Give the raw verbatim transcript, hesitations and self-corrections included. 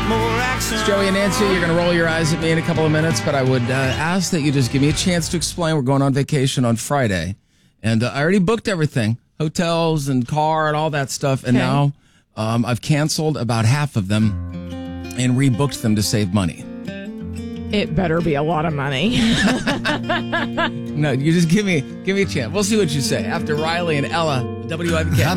more action. It's Joey and Nancy. You're going to roll your eyes at me in a couple of minutes, but I would uh, ask that you just give me a chance to explain. We're going on vacation on Friday, and uh, I already booked everything, hotels and car and all that stuff, and Okay. now um, I've canceled about half of them and rebooked them to save money. It better be a lot of money. No, you just give me give me a chance. We'll see what you say after Riley and Ella, W I B K.